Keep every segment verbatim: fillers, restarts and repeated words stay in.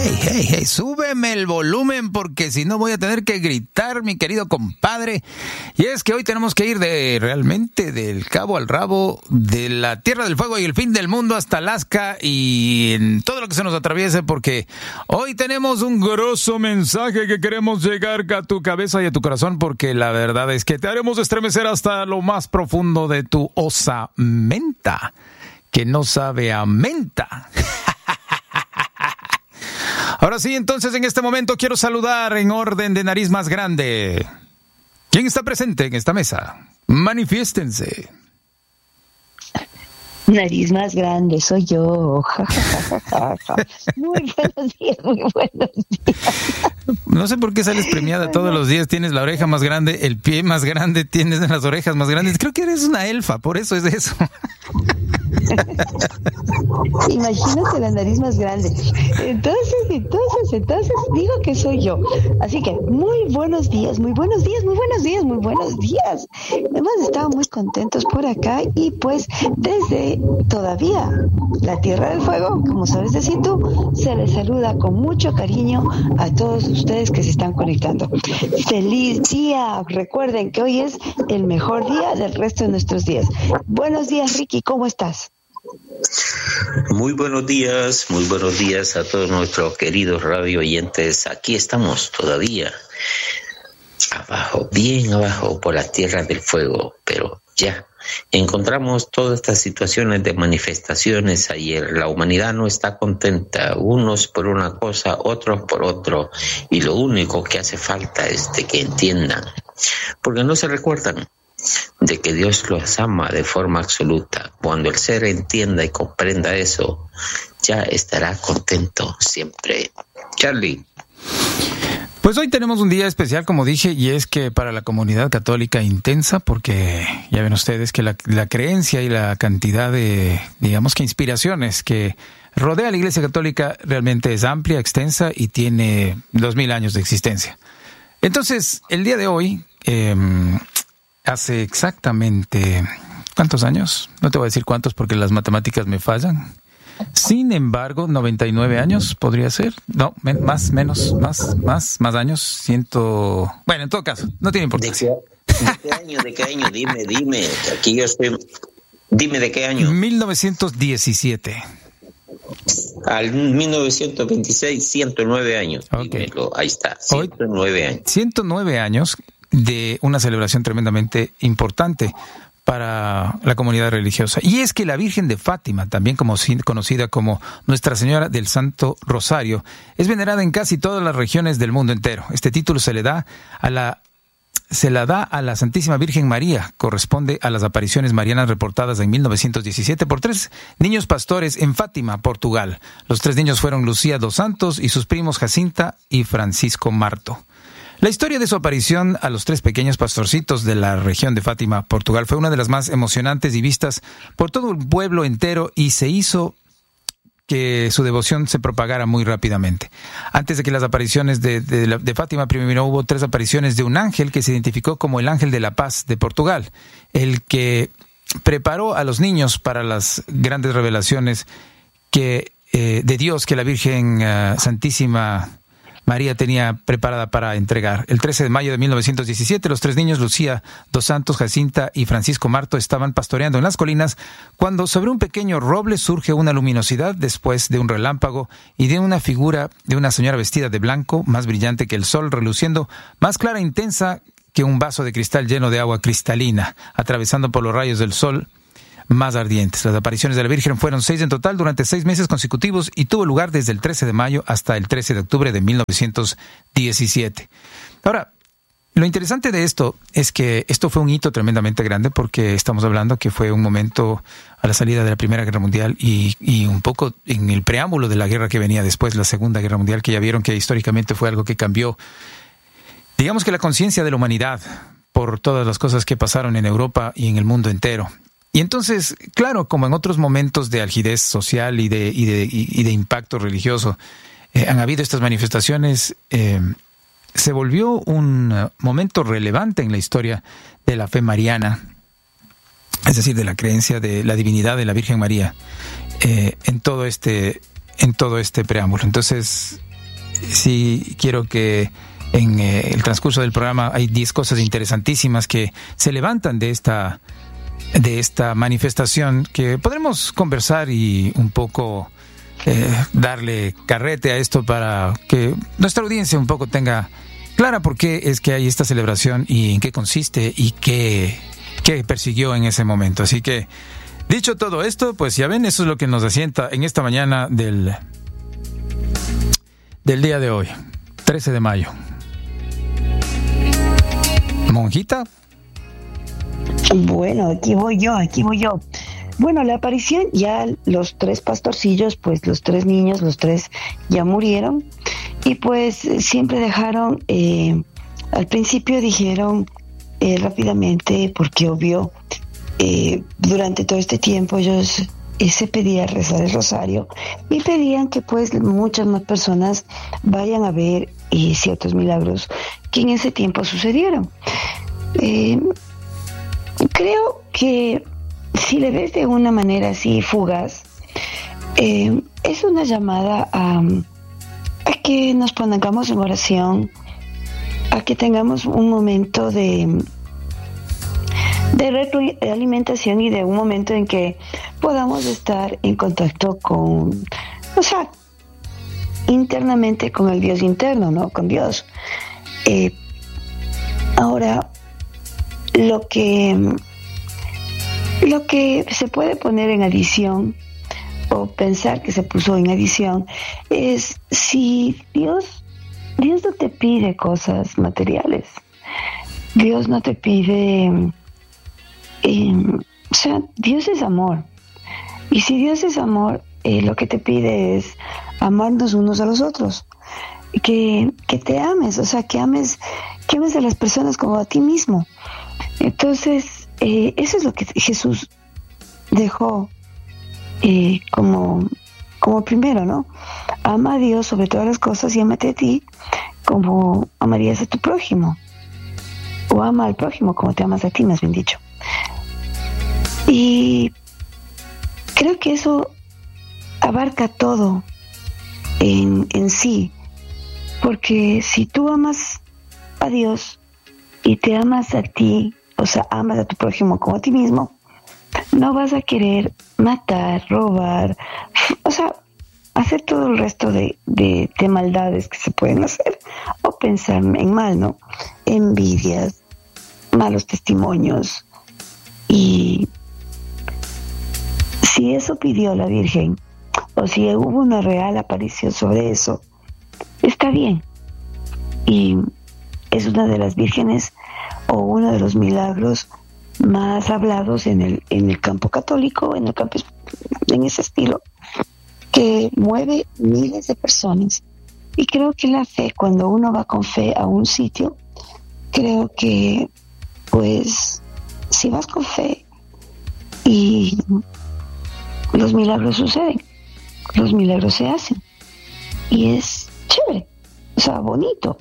hey, hey, hey, súbeme el volumen porque si no voy a tener que gritar, mi querido compadre. Y es que hoy tenemos que ir de realmente del cabo al rabo, de la Tierra del Fuego y el fin del mundo hasta Alaska y en todo lo que se nos atraviese, porque hoy tenemos un grosso mensaje que queremos llegar a tu cabeza y a tu corazón, porque la verdad es que te haremos estremecer hasta lo más profundo de tu osamenta, que no sabe a menta. Ahora sí, entonces en este momento quiero saludar en orden de nariz más grande. ¿Quién está presente en esta mesa? Manifiéstense. Nariz más grande, soy yo. Muy buenos días, muy buenos días. No sé por qué sales premiada todos los días. Tienes la oreja más grande, el pie más grande, tienes las orejas más grandes. Creo que eres una elfa, por eso es eso. Imagínate la nariz más grande. Entonces, entonces, entonces digo que soy yo. Así que muy buenos días, muy buenos días, muy buenos días, muy buenos días. Hemos estado muy contentos por acá y pues desde todavía la Tierra del Fuego, como sabes decir tú, se les saluda con mucho cariño a todos ustedes que se están conectando. ¡Feliz día! Recuerden que hoy es el mejor día del resto de nuestros días. Buenos días, Ricky, ¿cómo estás? Muy buenos días, muy buenos días a todos nuestros queridos radio oyentes. Aquí estamos todavía, abajo, bien abajo por las tierras del fuego, pero ya encontramos todas estas situaciones de manifestaciones ayer. La humanidad no está contenta, unos por una cosa, otros por otro, y lo único que hace falta es de que entiendan, porque no se recuerdan de que Dios los ama de forma absoluta. Cuando el ser entienda y comprenda eso, ya estará contento siempre. Charlie. Pues hoy tenemos un día especial, como dije, y es que para la comunidad católica intensa, porque ya ven ustedes que la, la creencia y la cantidad de, digamos que inspiraciones que rodea a la Iglesia Católica realmente es amplia, extensa y tiene dos mil años de existencia. Entonces, el día de hoy, eh, hace exactamente, ¿cuántos años? No te voy a decir cuántos porque las matemáticas me fallan. Sin embargo, noventa y nueve años podría ser. No, men, más, menos, más, más, más años. Ciento... Bueno, en todo caso, no tiene importancia. ¿De qué, de qué año? ¿De qué año? Dime, dime. Aquí yo estoy... Dime, ¿de qué año? mil novecientos diecisiete. Al mil novecientos veintiséis, ciento nueve años. Okay. Dímelo, ahí está, ciento nueve años. ciento nueve años de una celebración tremendamente importante para la comunidad religiosa. Y es que la Virgen de Fátima, también como conocida como Nuestra Señora del Santo Rosario, es venerada en casi todas las regiones del mundo entero. Este título se le da a la se la da a la Santísima Virgen María. Corresponde a las apariciones marianas reportadas en mil novecientos diecisiete por tres niños pastores en Fátima, Portugal. Los tres niños fueron Lucía dos Santos y sus primos Jacinta y Francisco Marto. La historia de su aparición a los tres pequeños pastorcitos de la región de Fátima, Portugal, fue una de las más emocionantes y vistas por todo el pueblo entero y se hizo que su devoción se propagara muy rápidamente. Antes de que las apariciones de, de, de Fátima, primero hubo tres apariciones de un ángel que se identificó como el ángel de la paz de Portugal, el que preparó a los niños para las grandes revelaciones que eh, de Dios que la Virgen uh, Santísima María tenía preparada para entregar. El trece de mayo de mil novecientos diecisiete, los tres niños, Lucía dos Santos, Jacinta y Francisco Marto, estaban pastoreando en las colinas cuando sobre un pequeño roble surge una luminosidad después de un relámpago y de una figura de una señora vestida de blanco, más brillante que el sol, reluciendo, más clara e intensa que un vaso de cristal lleno de agua cristalina, atravesando por los rayos del sol más ardientes. Las apariciones de la Virgen fueron seis en total durante seis meses consecutivos y tuvo lugar desde el trece de mayo hasta el trece de octubre de mil novecientos diecisiete. Ahora, lo interesante de esto es que esto fue un hito tremendamente grande porque estamos hablando que fue un momento a la salida de la Primera Guerra Mundial y, y un poco en el preámbulo de la guerra que venía después, la Segunda Guerra Mundial, que ya vieron que históricamente fue algo que cambió, digamos que la conciencia de la humanidad por todas las cosas que pasaron en Europa y en el mundo entero. Y entonces, claro, como en otros momentos de algidez social y de, y de, y de impacto religioso, eh, han habido estas manifestaciones, eh, se volvió un uh, momento relevante en la historia de la fe mariana, es decir, de la creencia de la divinidad de la Virgen María, eh, en todo este, en todo este preámbulo. Entonces, sí quiero que en eh, el transcurso del programa hay diez cosas interesantísimas que se levantan de esta, de esta manifestación, que podremos conversar y un poco eh, darle carrete a esto para que nuestra audiencia un poco tenga clara por qué es que hay esta celebración y en qué consiste y qué, qué persiguió en ese momento. Así que, dicho todo esto, pues ya ven, eso es lo que nos asienta en esta mañana del, del día de hoy, trece de mayo. Monjita. Bueno, aquí voy yo, aquí voy yo. Bueno, la aparición, ya los tres pastorcillos, pues los tres niños, los tres ya murieron. Y pues siempre dejaron, eh, al principio dijeron eh, rápidamente, porque obvio, eh, durante todo este tiempo ellos eh, se pedía rezar el rosario y pedían que pues muchas más personas vayan a ver eh, ciertos milagros que en ese tiempo sucedieron. Eh, creo que si le ves de una manera así fugaz, eh, es una llamada a, a que nos pongamos en oración, a que tengamos un momento de, de retroalimentación y de un momento en que podamos estar en contacto con, o sea, internamente con el Dios interno, ¿no? Con Dios. Eh, ahora, lo que lo que se puede poner en adición o pensar que se puso en adición es si Dios Dios no te pide cosas materiales, Dios no te pide eh, o sea, Dios es amor, y si Dios es amor, eh, lo que te pide es amarnos unos a los otros, que, que te ames, o sea, que ames que ames a las personas como a ti mismo. Entonces, eh, eso es lo que Jesús dejó eh, como, como primero, ¿no? Ama a Dios sobre todas las cosas y ámate a ti como amarías a tu prójimo. O ama al prójimo como te amas a ti, más bien dicho. Y creo que eso abarca todo en, en sí. Porque si tú amas a Dios y te amas a ti, o sea, amas a tu prójimo como a ti mismo, no vas a querer matar, robar, o sea, hacer todo el resto de, de, de maldades que se pueden hacer, o pensar en mal, ¿no? Envidias, malos testimonios. Y si eso pidió la Virgen, o si hubo una real aparición sobre eso, está bien. Y es una de las vírgenes o uno de los milagros más hablados en el en el campo católico, en el campo en ese estilo, que mueve miles de personas. Y creo que la fe, cuando uno va con fe a un sitio, creo que pues si vas con fe y los milagros suceden, los milagros se hacen y es chévere, o sea, bonito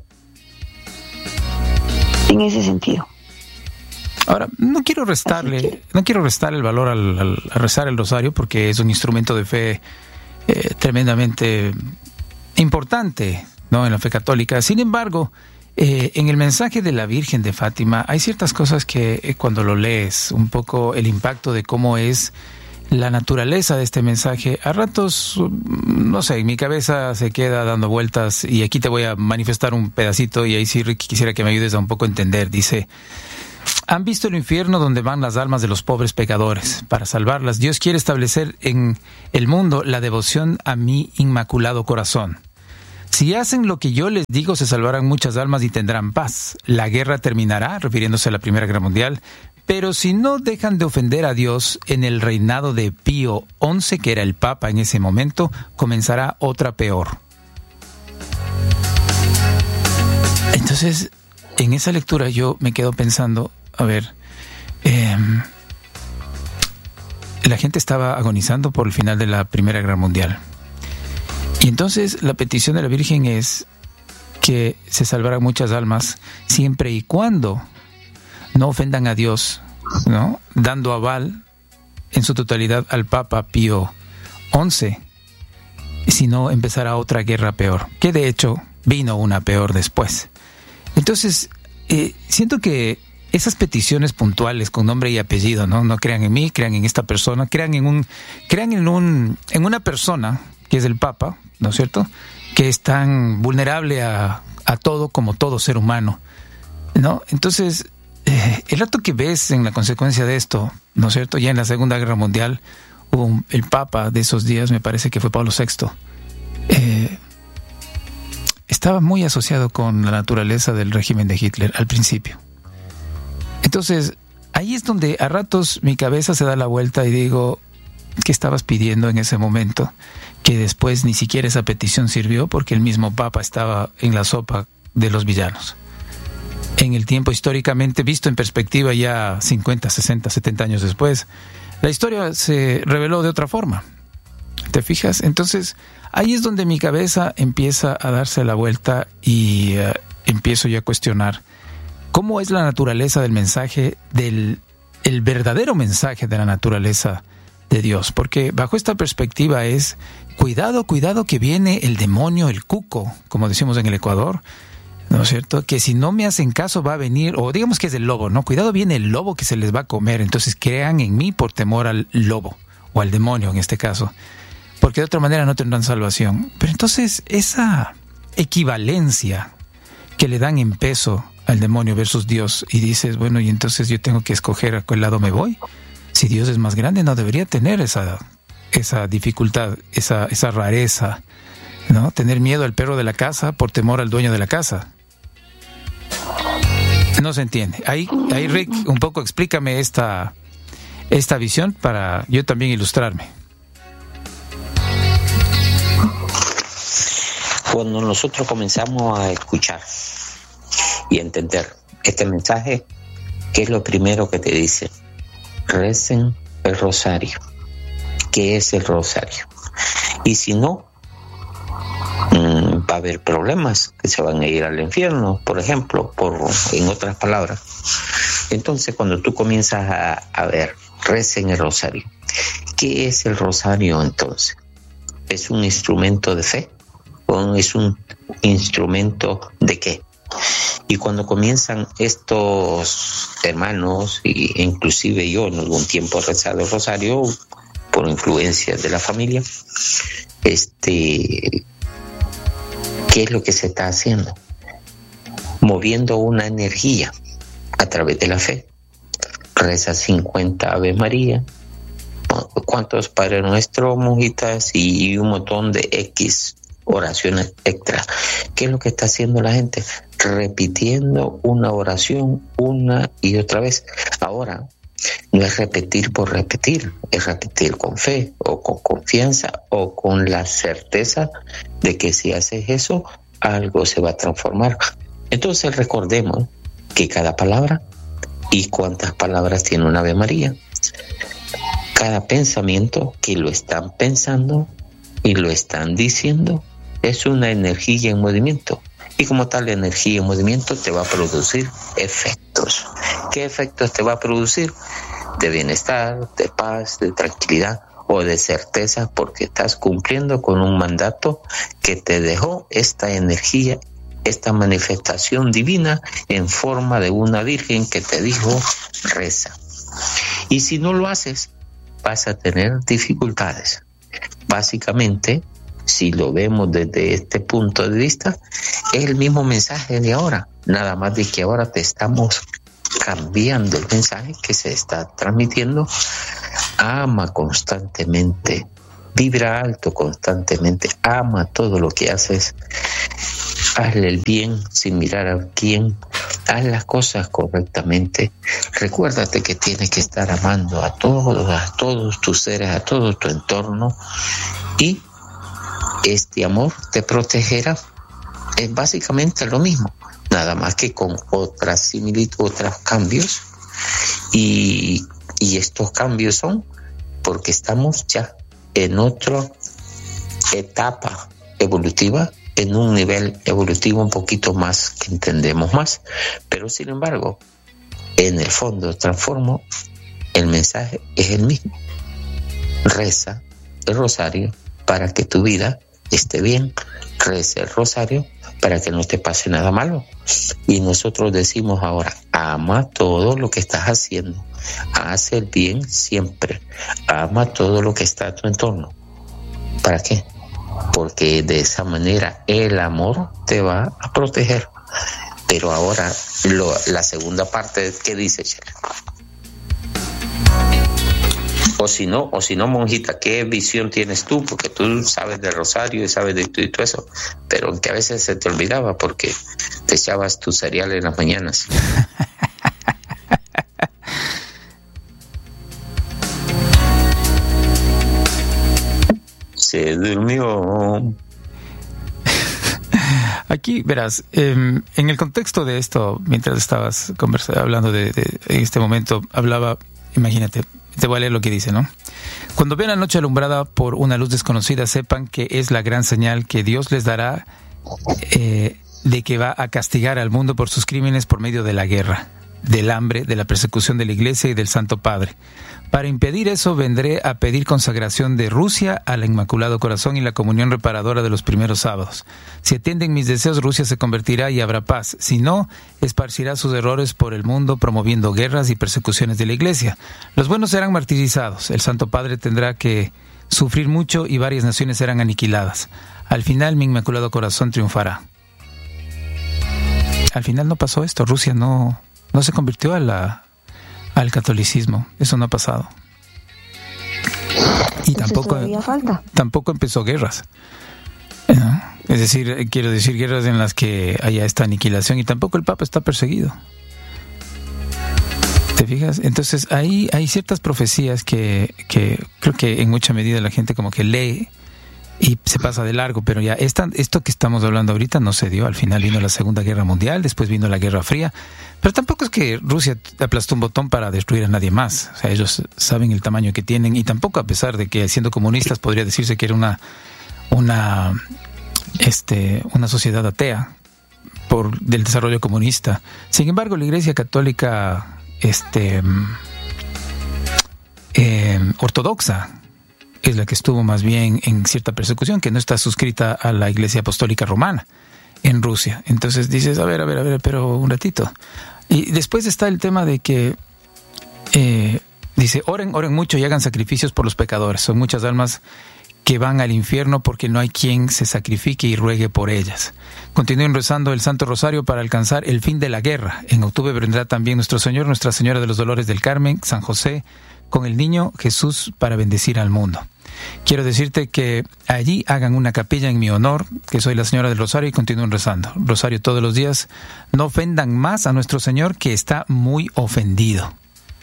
en ese sentido. Ahora, no quiero restarle, que... no quiero restarle el valor al, al, a rezar el rosario, porque es un instrumento de fe eh, tremendamente importante, ¿no?, en la fe católica. Sin embargo, eh, en el mensaje de la Virgen de Fátima hay ciertas cosas que eh, cuando lo lees, un poco el impacto de cómo es la naturaleza de este mensaje, a ratos, no sé, en mi cabeza se queda dando vueltas, y aquí te voy a manifestar un pedacito, y ahí sí, Ricky, quisiera que me ayudes a un poco entender. Dice: ¿han visto el infierno donde van las almas de los pobres pecadores? Para salvarlas, Dios quiere establecer en el mundo la devoción a mi inmaculado corazón. Si hacen lo que yo les digo, se salvarán muchas almas y tendrán paz. La guerra terminará, refiriéndose a la Primera Guerra Mundial. Pero si no dejan de ofender a Dios, en el reinado de Pío once, que era el Papa en ese momento, comenzará otra peor. Entonces, en esa lectura yo me quedo pensando, a ver, eh, la gente estaba agonizando por el final de la Primera Guerra Mundial. Y entonces la petición de la Virgen es que se salvaran muchas almas siempre y cuando no ofendan a Dios, ¿no?, dando aval en su totalidad al Papa Pío once, si no empezará otra guerra peor. Que de hecho, vino una peor después. Entonces, eh, siento que esas peticiones puntuales con nombre y apellido, ¿no? No crean en mí, crean en esta persona, crean en un, crean en un, en una persona que es el Papa, ¿no es cierto? Que es tan vulnerable a, a todo como todo ser humano, ¿no? Entonces, eh, el rato que ves en la consecuencia de esto, ¿no es cierto? Ya en la Segunda Guerra Mundial hubo un, el Papa de esos días, me parece que fue Pablo sexto, eh, estaba muy asociado con la naturaleza del régimen de Hitler al principio. Entonces, ahí es donde a ratos mi cabeza se da la vuelta y digo, ¿qué estabas pidiendo en ese momento? Que después ni siquiera esa petición sirvió porque el mismo Papa estaba en la sopa de los villanos. En el tiempo históricamente visto en perspectiva ya cincuenta, sesenta, setenta años después, la historia se reveló de otra forma. ¿Te fijas? Entonces, ahí es donde mi cabeza empieza a darse la vuelta y uh, empiezo yo a cuestionar ¿cómo es la naturaleza del mensaje, del el verdadero mensaje de la naturaleza de Dios? Porque bajo esta perspectiva es, cuidado, cuidado que viene el demonio, el cuco, como decimos en el Ecuador, ¿no es cierto? Que si no me hacen caso va a venir, o digamos que es el lobo, ¿no? Cuidado, viene el lobo que se les va a comer, entonces crean en mí por temor al lobo, o al demonio en este caso, porque de otra manera no tendrán salvación. Pero entonces esa equivalencia que le dan en peso al demonio versus Dios, y dices, bueno, y entonces yo tengo que escoger a cuál lado me voy. Si Dios es más grande, no debería tener esa, esa dificultad, esa, esa rareza, ¿no? Tener miedo al perro de la casa por temor al dueño de la casa. No se entiende. Ahí, ahí Rick, un poco explícame esta, esta visión para yo también ilustrarme. Cuando nosotros comenzamos a escuchar y entender este mensaje, ¿qué es lo primero que te dice? Recen el rosario. ¿Qué es el rosario? Y si no, mmm, va a haber problemas que se van a ir al infierno, por ejemplo, por, en otras palabras. Entonces, cuando tú comienzas a, a ver, recen el rosario. ¿Qué es el rosario entonces? ¿Es un instrumento de fe? ¿O es un instrumento de qué? Y cuando comienzan estos hermanos, e inclusive yo en algún tiempo he rezado el rosario por influencia de la familia, este, ¿qué es lo que se está haciendo? Moviendo una energía a través de la fe. Reza cincuenta Ave María, cuántos Padre Nuestro, monjitas y un montón de X oraciones extra. ¿Qué es lo que está haciendo la gente? Repitiendo una oración una y otra vez. Ahora, no es repetir por repetir, es repetir con fe o con confianza o con la certeza de que si haces eso, algo se va a transformar. Entonces recordemos que cada palabra, y cuántas palabras tiene una Ave María, cada pensamiento que lo están pensando y lo están diciendo, es una energía en movimiento. Y como tal, la energía en movimiento te va a producir efectos. ¿Qué efectos te va a producir? De bienestar, de paz, de tranquilidad o de certeza, porque estás cumpliendo con un mandato que te dejó esta energía, esta manifestación divina en forma de una virgen que te dijo, reza. Y si no lo haces, vas a tener dificultades. Básicamente, si lo vemos desde este punto de vista, es el mismo mensaje de ahora, nada más de que ahora te estamos cambiando el mensaje que se está transmitiendo. Ama constantemente, vibra alto constantemente, ama todo lo que haces, hazle el bien sin mirar a quién, haz las cosas correctamente. Recuérdate que tienes que estar amando a todos, a todos tus seres, a todo tu entorno, y este amor te protegerá. Es básicamente lo mismo, nada más que con otras similitudes, otros cambios, y, y estos cambios son porque estamos ya en otra etapa evolutiva, en un nivel evolutivo un poquito más que entendemos más, pero sin embargo, en el fondo transformo, el mensaje es el mismo. Reza el rosario para que tu vida esté bien. Reza el rosario para que no te pase nada malo. Y nosotros decimos ahora, ama todo lo que estás haciendo, haz el bien siempre, ama todo lo que está a tu entorno. ¿Para qué? Porque de esa manera el amor te va a proteger. Pero ahora lo, la segunda parte, ¿qué dice, Chela? O si no, o si no, monjita, ¿qué visión tienes tú? Porque tú sabes de rosario y sabes de todo y todo eso, pero que a veces se te olvidaba porque te echabas tu cereal en las mañanas. Se durmió. Aquí, verás, eh, en el contexto de esto, mientras estabas conversando, hablando de, de en este momento, hablaba, imagínate, te voy a leer lo que dice, ¿no? Cuando vean la noche alumbrada por una luz desconocida, sepan que es la gran señal que Dios les dará eh, de que va a castigar al mundo por sus crímenes por medio de la guerra, del hambre, de la persecución de la Iglesia y del Santo Padre. Para impedir eso, vendré a pedir consagración de Rusia al Inmaculado Corazón y la comunión reparadora de los primeros sábados. Si atienden mis deseos, Rusia se convertirá y habrá paz. Si no, esparcirá sus errores por el mundo, promoviendo guerras y persecuciones de la Iglesia. Los buenos serán martirizados. El Santo Padre tendrá que sufrir mucho y varias naciones serán aniquiladas. Al final, mi Inmaculado Corazón triunfará. Al final no pasó esto. Rusia no, no se convirtió a la... al catolicismo, eso no ha pasado. Y tampoco, tampoco empezó guerras, ¿no? Es decir, quiero decir guerras en las que haya esta aniquilación, y tampoco el Papa está perseguido. ¿Te fijas? Entonces ahí hay ciertas profecías que, que creo que en mucha medida la gente como que lee y se pasa de largo, pero ya esta, esto que estamos hablando ahorita no se dio. Al final vino la Segunda Guerra Mundial, después vino la Guerra Fría, pero tampoco es que Rusia aplastó un botón para destruir a nadie más. O sea, ellos saben el tamaño que tienen, y tampoco, a pesar de que siendo comunistas podría decirse que era una una este una sociedad atea por del desarrollo comunista. Sin embargo, la Iglesia Católica este eh, ortodoxa es la que estuvo más bien en cierta persecución, que no está suscrita a la Iglesia Apostólica Romana en Rusia. Entonces dices, a ver, a ver, a ver, pero un ratito. Y después está el tema de que eh, dice, oren, oren mucho y hagan sacrificios por los pecadores. Son muchas almas que van al infierno porque no hay quien se sacrifique y ruegue por ellas. Continúen rezando el Santo Rosario para alcanzar el fin de la guerra. En octubre vendrá también nuestro Señor, Nuestra Señora de los Dolores del Carmen, San José, con el niño Jesús para bendecir al mundo. Quiero decirte que allí hagan una capilla en mi honor, que soy la Señora del Rosario, y continúen rezando. Rosario todos los días. No ofendan más a nuestro Señor, que está muy ofendido.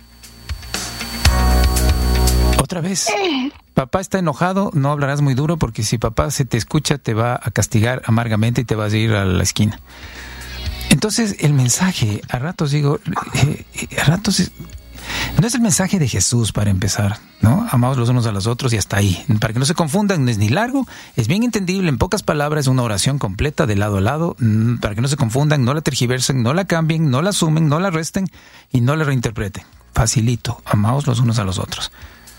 Otra vez. Papá está enojado, no hablarás muy duro, porque si papá se te escucha te va a castigar amargamente y te vas a ir a la esquina. Entonces el mensaje, a ratos digo, eh, a ratos... no es el mensaje de Jesús, para empezar, ¿no? Amados los unos a los otros y hasta ahí. Para que no se confundan, no es ni largo, es bien entendible, en pocas palabras, una oración completa de lado a lado. Para que no se confundan, no la tergiversen, no la cambien, no la sumen, no la resten y no la reinterpreten. Facilito, amados los unos a los otros.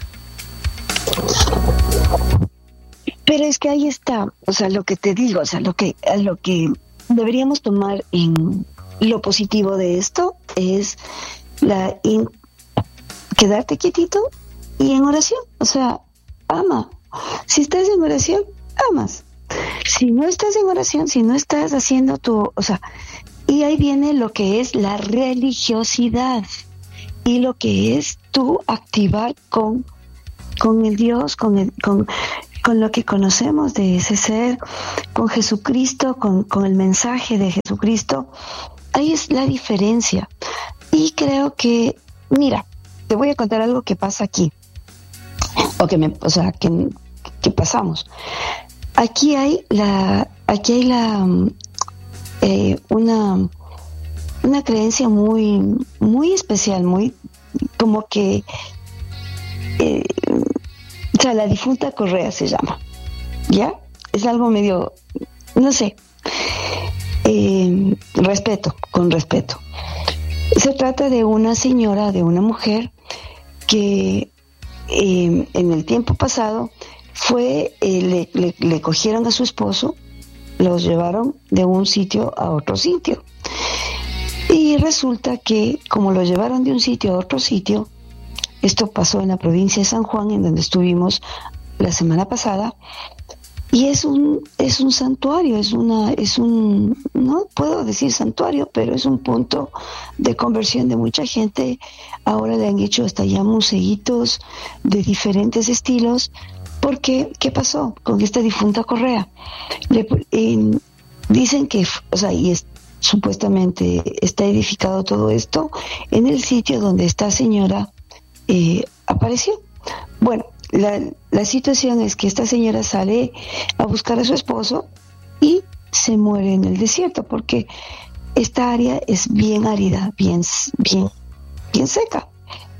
Pero es que ahí está, o sea, lo que te digo, o sea, lo que, lo que deberíamos tomar en lo positivo de esto es la in- quedarte quietito y en oración, o sea, ama. Si estás en oración, amas. Si no estás en oración, si no estás haciendo tu, o sea, y ahí viene lo que es la religiosidad y lo que es tú activar con, con el Dios, con el, con, con lo que conocemos de ese ser, con Jesucristo, con, con el mensaje de Jesucristo. Ahí es la diferencia. Y creo que, mira, te voy a contar algo que pasa aquí, o que me, o sea, que, que pasamos. Aquí hay la, aquí hay la, eh, una, una creencia muy, muy especial, muy, como que, eh, o sea, la difunta Correa se llama, ¿ya? Es algo medio, no sé, eh, respeto, con respeto. Se trata de una señora, de una mujer que eh, en el tiempo pasado fue, eh, le, le, le cogieron a su esposo los llevaron de un sitio a otro sitio. Y resulta que como los llevaron de un sitio a otro sitio, esto pasó en la provincia de San Juan, en donde estuvimos la semana pasada, y es un es un santuario, es una es un no puedo decir santuario, pero es un punto de conversión de mucha gente. Ahora le han hecho hasta ya museitos de diferentes estilos, porque ¿qué pasó con esta difunta Correa? Le, eh, dicen que, o sea, y es, supuestamente está edificado todo esto en el sitio donde esta señora eh, apareció. Bueno, la, la situación es que esta señora sale a buscar a su esposo y se muere en el desierto, porque esta área es bien árida, bien, bien, bien seca.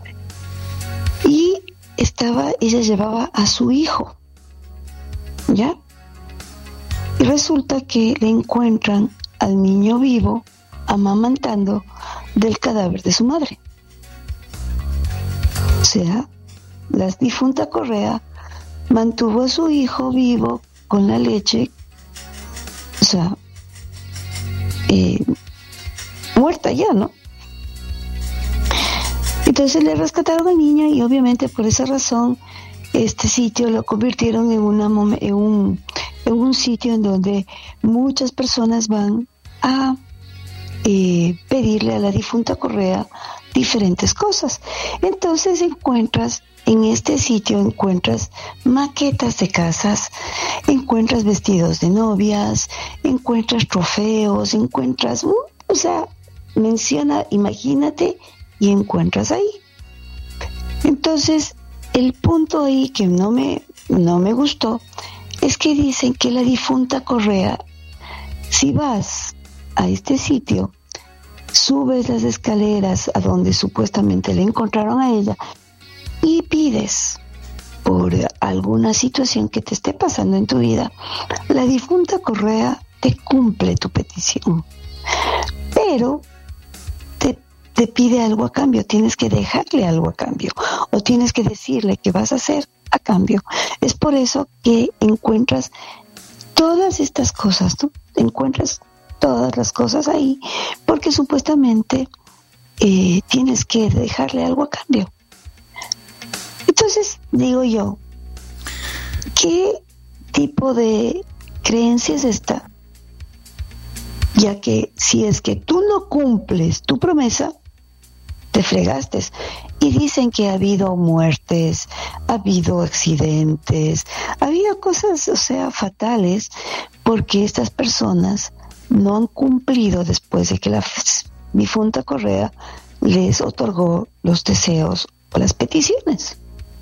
Y estaba, ella llevaba a su hijo, ¿ya? Y resulta que le encuentran al niño vivo amamantando del cadáver de su madre. O sea, la difunta Correa mantuvo a su hijo vivo con la leche, o sea, eh, muerta ya, ¿no? Entonces le rescataron al niño y obviamente por esa razón este sitio lo convirtieron en, una, en, un, en un sitio en donde muchas personas van a eh, pedirle a la difunta Correa diferentes cosas. Entonces encuentras, en este sitio encuentras maquetas de casas, encuentras vestidos de novias, encuentras trofeos, encuentras, uh, o sea, menciona, imagínate, y encuentras ahí. Entonces, el punto ahí que no me, no me gustó es que dicen que la difunta Correa, si vas a este sitio, subes las escaleras a donde supuestamente le encontraron a ella y pides por alguna situación que te esté pasando en tu vida, la difunta Correa te cumple tu petición, pero te, te pide algo a cambio, tienes que dejarle algo a cambio o tienes que decirle qué vas a hacer a cambio. Es por eso que encuentras todas estas cosas, ¿no? Encuentras todas las cosas ahí, porque supuestamente eh, tienes que dejarle algo a cambio. Entonces, digo yo, ¿qué tipo de creencia es esta? Ya que si es que tú no cumples tu promesa, te fregaste. Y dicen que ha habido muertes, ha habido accidentes, ha habido cosas, o sea, fatales, porque estas personas no han cumplido después de que la difunta Correa les otorgó los deseos o las peticiones.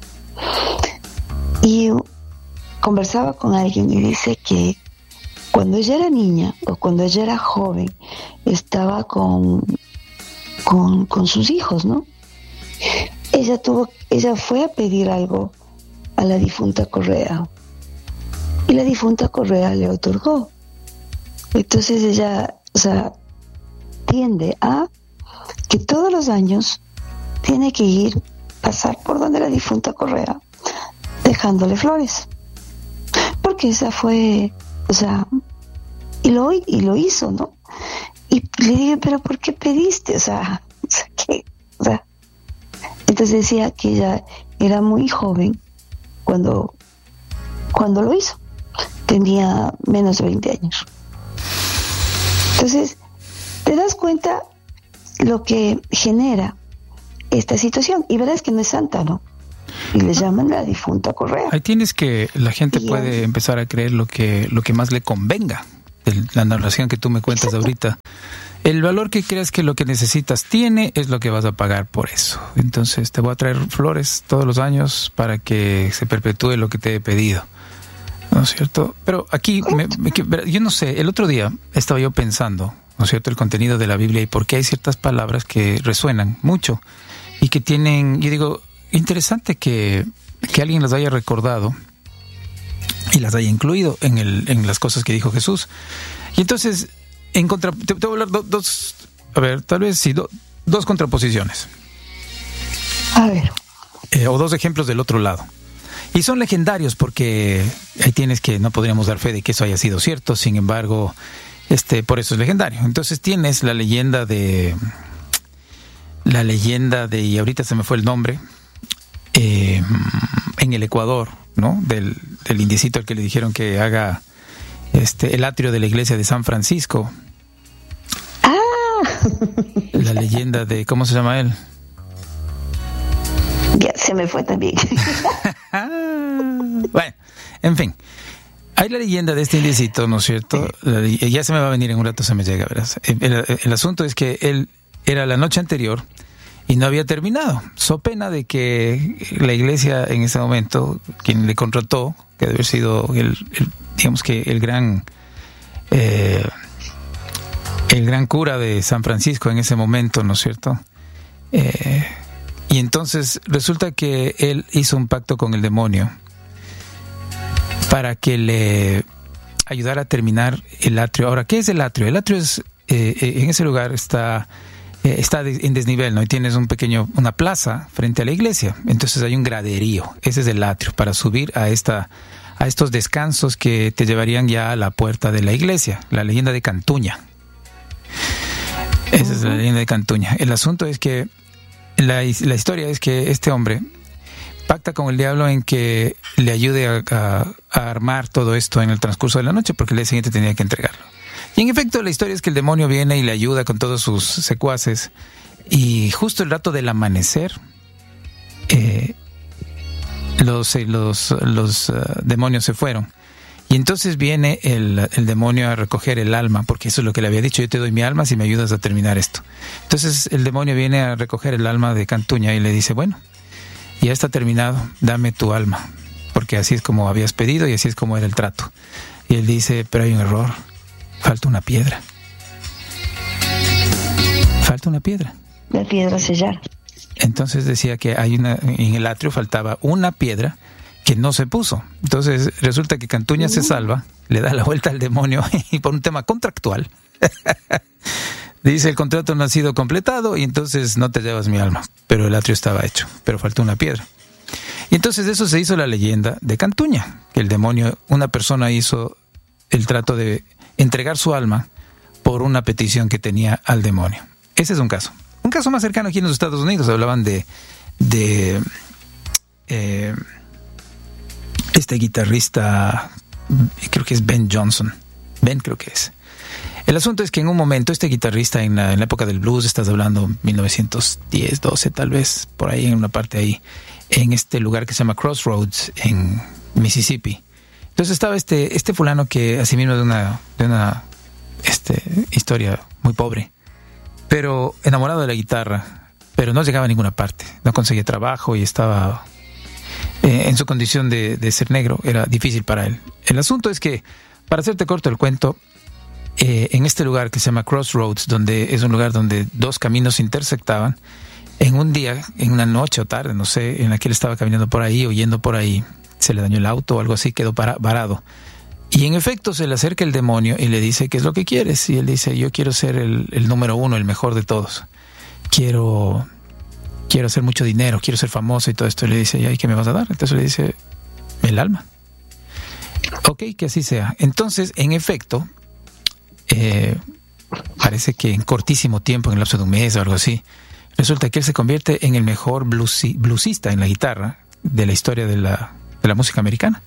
Y conversaba con alguien y dice que cuando ella era niña o cuando ella era joven estaba con con, con sus hijos, ¿no? Ella tuvo, ella fue a pedir algo a la difunta Correa y la difunta Correa le otorgó. Entonces ella, o sea, tiende a que todos los años tiene que ir, pasar por donde la difunta Correa, dejándole flores. Porque esa fue, o sea, y lo, y lo hizo, ¿no? Y le dije, pero ¿por qué pediste? O sea, o sea, ¿qué? O sea, entonces decía que ella era muy joven cuando, cuando lo hizo. Tenía menos de veinte años. Entonces, te das cuenta lo que genera esta situación. Y verás que no es santa, ¿no? Y le llaman la difunta Correa. Ahí tienes que la gente y puede ya empezar a creer lo que, lo que más le convenga. El, la narración que tú me cuentas Exacto. ahorita. El valor que creas que lo que necesitas tiene es lo que vas a pagar por eso. Entonces te voy a traer flores todos los años para que se perpetúe lo que te he pedido. ¿No es cierto? Pero aquí, me, me, yo no sé, el otro día estaba yo pensando, ¿no es cierto?, el contenido de la Biblia y por qué hay ciertas palabras que resuenan mucho y que tienen, yo digo, interesante que, que alguien las haya recordado y las haya incluido en, el, en las cosas que dijo Jesús. Y entonces, en contra, te, te voy a hablar do, dos, a ver, tal vez sí, do, dos contraposiciones. A ver. Eh, o dos ejemplos del otro lado. Y son legendarios porque ahí tienes que no podríamos dar fe de que eso haya sido cierto, sin embargo, este, por eso es legendario. Entonces tienes la leyenda de, la leyenda de, y ahorita se me fue el nombre, eh, en el Ecuador, ¿no? Del, del indiecito al que le dijeron que haga este, el atrio de la iglesia de San Francisco. Ah. La leyenda de, ¿cómo se llama él? Ya se me fue también. Bueno, en fin. Hay la leyenda de este indiecito, ¿no es cierto? La, ya se me va a venir en un rato, se me llega, verás. El, el, el asunto es que él era la noche anterior y no había terminado. So pena de que la iglesia en ese momento, quien le contrató, que debe haber sido el, el digamos que el gran eh, el gran cura de San Francisco en ese momento, ¿no es cierto? Eh, y entonces resulta que él hizo un pacto con el demonio para que le ayudara a terminar el atrio. Ahora, ¿qué es el atrio? El atrio es, eh, en ese lugar está, eh, está en desnivel, ¿no? Y tienes un pequeño, una plaza frente a la iglesia. Entonces hay un graderío. Ese es el atrio, para subir a esta, a estos descansos que te llevarían ya a la puerta de la iglesia. La leyenda de Cantuña. Esa es la leyenda de Cantuña. El asunto es que la, la historia es que este hombre pacta con el diablo en que le ayude a, a, a armar todo esto en el transcurso de la noche, porque el día siguiente tenía que entregarlo. Y en efecto, la historia es que el demonio viene y le ayuda con todos sus secuaces, y justo el rato del amanecer, eh, los, los, los uh, demonios se fueron. Y entonces viene el, el demonio a recoger el alma, porque eso es lo que le había dicho: yo te doy mi alma si me ayudas a terminar esto. Entonces el demonio viene a recoger el alma de Cantuña y le dice: bueno, ya está terminado, dame tu alma, porque así es como habías pedido y así es como era el trato. Y él dice: pero hay un error, falta una piedra. Falta una piedra. La piedra sellar. Entonces decía que hay una, en el atrio faltaba una piedra que no se puso. Entonces resulta que Cantuña uh. se salva, le da la vuelta al demonio y por un tema contractual dice: el contrato no ha sido completado y entonces no te llevas mi alma. Pero el atrio estaba hecho, pero faltó una piedra. Y entonces de eso se hizo la leyenda de Cantuña, que el demonio, una persona hizo el trato de entregar su alma por una petición que tenía al demonio. Ese es un caso. Un caso más cercano aquí en los Estados Unidos, hablaban de, de eh, este guitarrista, creo que es Ben Johnson. Ben creo que es. El asunto es que en un momento este guitarrista en la, en la época del blues, estás hablando mil novecientos diez, doce tal vez, por ahí en una parte ahí, en este lugar que se llama Crossroads en Mississippi. Entonces estaba este este fulano que asimismo de una de una este historia muy pobre, pero enamorado de la guitarra, pero no llegaba a ninguna parte, no conseguía trabajo y estaba eh, en su condición de, de ser negro, era difícil para él. El asunto es que, para hacerte corto el cuento, Eh, en este lugar que se llama Crossroads, donde es un lugar donde dos caminos se intersectaban, en un día, en una noche o tarde, no sé, en la que él estaba caminando por ahí o yendo por ahí, se le dañó el auto o algo así, quedó para, varado. Y en efecto se le acerca el demonio y le dice: ¿qué es lo que quieres? Y él dice: yo quiero ser el, el número uno, el mejor de todos. Quiero, quiero hacer mucho dinero, quiero ser famoso y todo esto. Y le dice: ¿y qué me vas a dar? Entonces le dice: el alma. Ok, que así sea. Entonces, en efecto, Eh, parece que en cortísimo tiempo, en el lapso de un mes o algo así, resulta que él se convierte en el mejor bluesi, bluesista en la guitarra de la historia de la, de la música americana.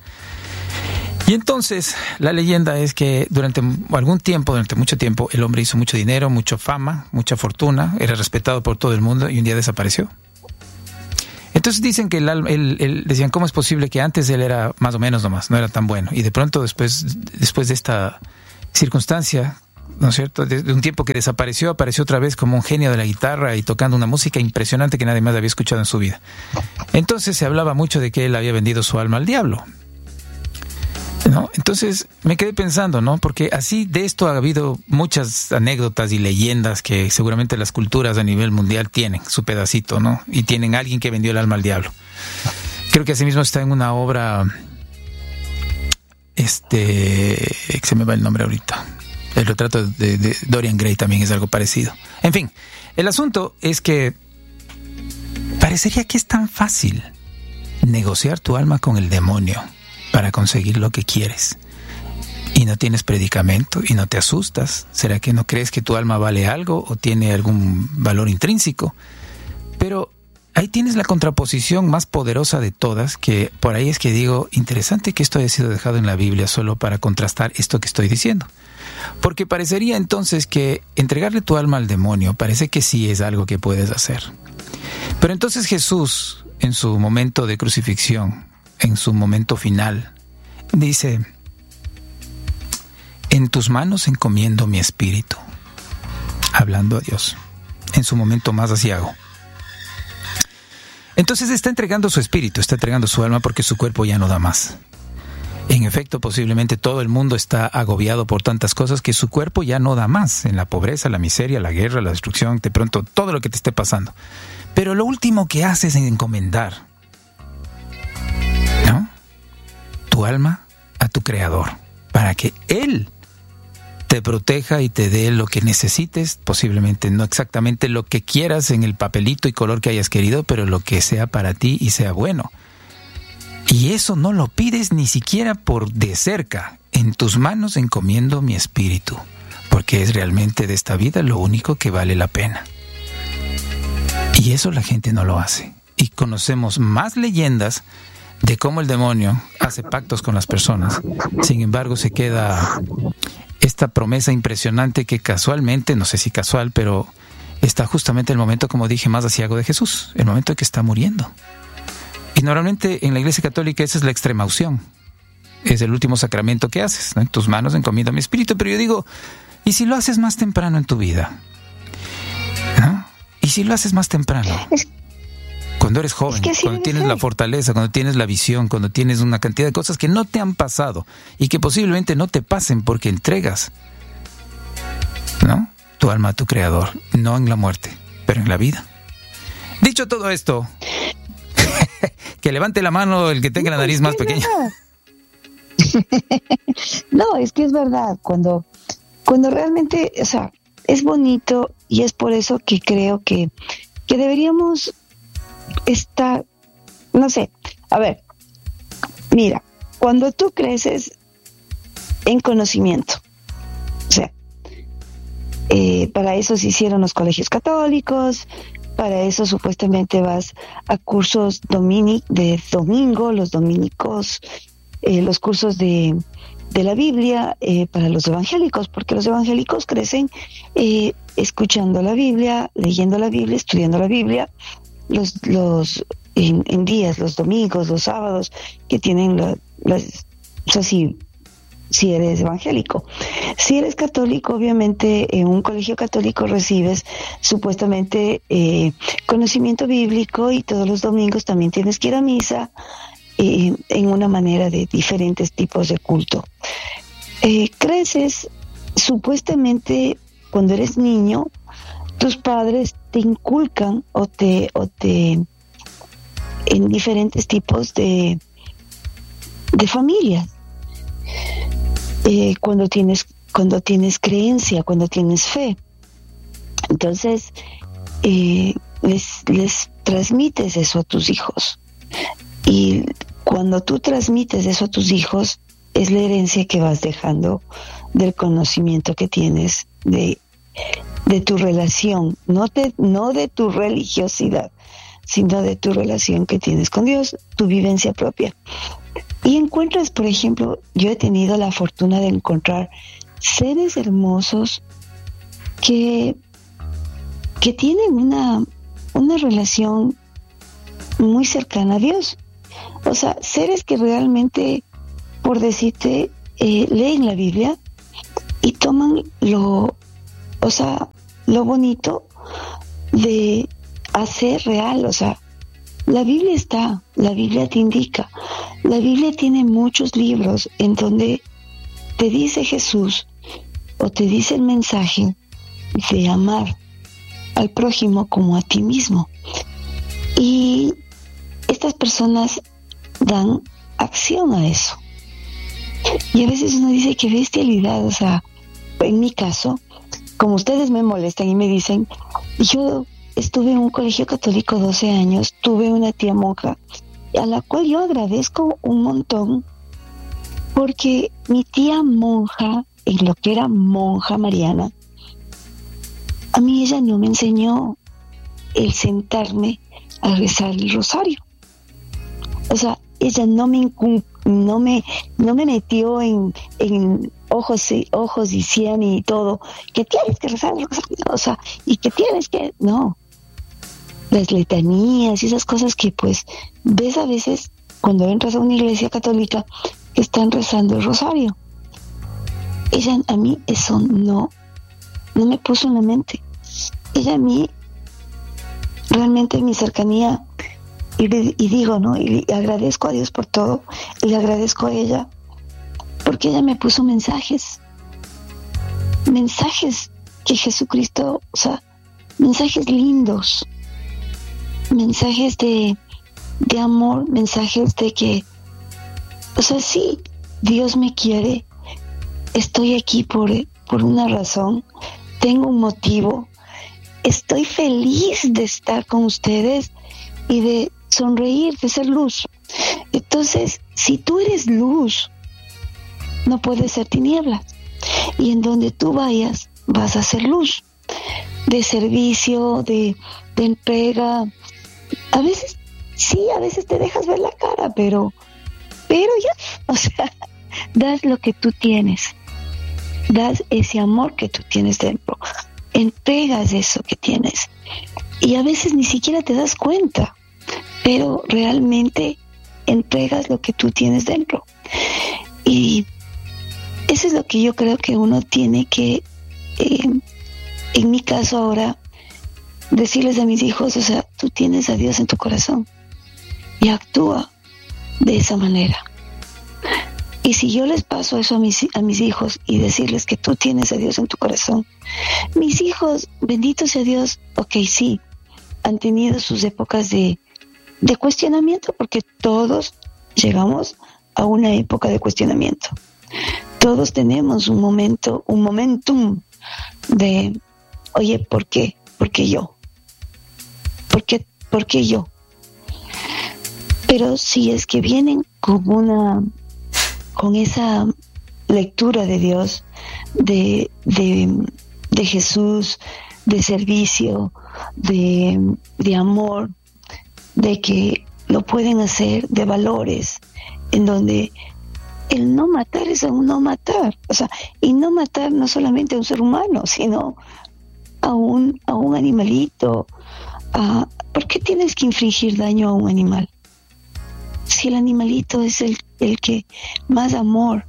Y entonces la leyenda es que durante algún tiempo, durante mucho tiempo, el hombre hizo mucho dinero, mucha fama, mucha fortuna, era respetado por todo el mundo y un día desapareció. Entonces dicen que el, el, el decían: ¿cómo es posible que antes él era más o menos nomás, no era tan bueno? Y de pronto después, después de esta circunstancia, ¿no es cierto?, de, de un tiempo que desapareció, apareció otra vez como un genio de la guitarra y tocando una música impresionante que nadie más había escuchado en su vida. Entonces se hablaba mucho de que él había vendido su alma al diablo, ¿no? Entonces me quedé pensando, ¿no? Porque así de esto ha habido muchas anécdotas y leyendas que seguramente las culturas a nivel mundial tienen su pedacito, ¿no? Y tienen a alguien que vendió el alma al diablo. Creo que asimismo está en una obra, este, se me va el nombre ahorita, el retrato de, de Dorian Gray también es algo parecido. En fin, el asunto es que parecería que es tan fácil negociar tu alma con el demonio para conseguir lo que quieres. Y no tienes predicamento y no te asustas. ¿Será que no crees que tu alma vale algo o tiene algún valor intrínseco? Pero ahí tienes la contraposición más poderosa de todas, que por ahí es que digo, interesante que esto haya sido dejado en la Biblia solo para contrastar esto que estoy diciendo. Porque parecería entonces que entregarle tu alma al demonio parece que sí es algo que puedes hacer. Pero entonces Jesús, en su momento de crucifixión, en su momento final, dice: en tus manos encomiendo mi espíritu, hablando a Dios, en su momento más aciago. Entonces está entregando su espíritu, está entregando su alma porque su cuerpo ya no da más. En efecto, posiblemente todo el mundo está agobiado por tantas cosas que su cuerpo ya no da más, en la pobreza, la miseria, la guerra, la destrucción, de pronto todo lo que te esté pasando. Pero lo último que haces es encomendar, ¿no?, tu alma a tu Creador, para que Él te proteja y te dé lo que necesites, posiblemente no exactamente lo que quieras en el papelito y color que hayas querido, pero lo que sea para ti y sea bueno. Y eso no lo pides ni siquiera por de cerca. En tus manos encomiendo mi espíritu, porque es realmente de esta vida lo único que vale la pena. Y eso la gente no lo hace. Y conocemos más leyendas de cómo el demonio hace pactos con las personas. Sin embargo, se queda esta promesa impresionante que casualmente, no sé si casual, pero está justamente el momento, como dije, más aciago de Jesús, el momento en que está muriendo. Y normalmente en la Iglesia Católica esa es la extrema unción. Es el último sacramento que haces, ¿no? En tus manos encomiendo mi espíritu. Pero yo digo, ¿y si lo haces más temprano en tu vida? ¿No? ¿Y si lo haces más temprano? Es, cuando eres joven, es que cuando tienes ser. la fortaleza, cuando tienes la visión, cuando tienes una cantidad de cosas que no te han pasado y que posiblemente no te pasen porque entregas, ¿no?, tu alma a tu Creador, no en la muerte, pero en la vida. Dicho todo esto, que levante la mano el que tenga no, la nariz más pequeña. No, es que es verdad. Cuando, cuando realmente, o sea, es bonito, y es por eso que creo que, que deberíamos estar, no sé, a ver, mira, cuando tú creces en conocimiento, o sea, eh, para eso se hicieron los colegios católicos. Para eso supuestamente vas a cursos domini- de domingo, los dominicos, eh, los cursos de, de la Biblia eh, para los evangélicos, porque los evangélicos crecen eh, escuchando la Biblia, leyendo la Biblia, estudiando la Biblia, los, los en, en días, los domingos, los sábados, que tienen la, las, o sea, si, si eres evangélico. Si eres católico, obviamente en un colegio católico recibes supuestamente eh, conocimiento bíblico, y todos los domingos también tienes que ir a misa eh, en una manera de diferentes tipos de culto. Eh, creces, supuestamente cuando eres niño, tus padres te inculcan o te, o te en diferentes tipos de, de familias. Eh, cuando tienes cuando tienes creencia, cuando tienes fe, entonces eh, les, les transmites eso a tus hijos, y cuando tú transmites eso a tus hijos es la herencia que vas dejando del conocimiento que tienes de, de tu relación, no de, no de tu religiosidad, sino de tu relación que tienes con Dios, tu vivencia propia. Y encuentras, por ejemplo, yo he tenido la fortuna de encontrar seres hermosos que, que tienen una, una relación muy cercana a Dios. O sea, seres que realmente, por decirte, eh, leen la Biblia y toman lo, o sea, lo bonito de hacer real. O sea, la Biblia está, la Biblia te indica. La Biblia tiene muchos libros en donde te dice Jesús, o te dice el mensaje de amar al prójimo como a ti mismo. Y estas personas dan acción a eso. Y a veces uno dice, qué bestialidad. O sea, en mi caso, como ustedes me molestan y me dicen, yo estuve en un colegio católico doce años, tuve una tía monja a la cual yo agradezco un montón, porque mi tía monja, en lo que era monja mariana, a mí ella no me enseñó el sentarme a rezar el rosario. O sea, ella no me incum- no me no me metió en, en ojos y ojos diciendo y todo que tienes que rezar el rosario, o sea, y que tienes que no. Las letanías y esas cosas que pues ves a veces cuando entras a una iglesia católica que están rezando el rosario. Ella a mí eso no no me puso en la mente. Ella a mí realmente mi cercanía, y, y digo, ¿no? Y agradezco a Dios por todo, y le agradezco a ella, porque ella me puso mensajes, mensajes que Jesucristo, o sea, mensajes lindos, mensajes de, de amor, mensajes de que, o sea, sí, Dios me quiere, estoy aquí por, por una razón, tengo un motivo, estoy feliz de estar con ustedes y de sonreír, de ser luz. Entonces, si tú eres luz, no puedes ser tinieblas. Y en donde tú vayas, vas a ser luz. De servicio, de, de entrega. A veces, sí, a veces te dejas ver la cara, pero, pero ya, o sea, das lo que tú tienes. Das ese amor que tú tienes dentro. Entregas eso que tienes. Y a veces ni siquiera te das cuenta, pero realmente entregas lo que tú tienes dentro. Y eso es lo que yo creo que uno tiene que, eh, en mi caso ahora, decirles a mis hijos, o sea, tú tienes a Dios en tu corazón y actúa de esa manera. Y si yo les paso eso a mis, a mis hijos y decirles que tú tienes a Dios en tu corazón, mis hijos, bendito sea Dios, ok, sí, han tenido sus épocas de, de cuestionamiento, porque todos llegamos a una época de cuestionamiento. Todos tenemos un momento, un momentum de, oye, ¿por qué? ¿Por qué yo? ¿Por qué, por qué yo? Pero si es que vienen con una... con esa lectura de Dios, de, de, de Jesús, de servicio, de, de amor, de que lo pueden hacer, de valores, en donde el no matar es un no matar, o sea, y no matar no solamente a un ser humano, sino a un, a un animalito. A, ¿por qué tienes que infligir daño a un animal? Si el animalito es el, el que más amor